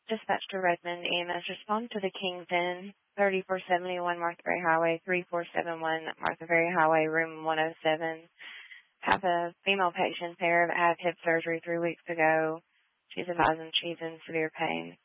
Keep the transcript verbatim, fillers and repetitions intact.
Dispatch to Redmond E M S. Respond to the King's Inn, thirty-four seventy-one Martha Berry Highway, three four seven one Martha Berry Highway, room one oh seven. Have a female patient there that had hip surgery three weeks ago. She's advising she's in severe pain.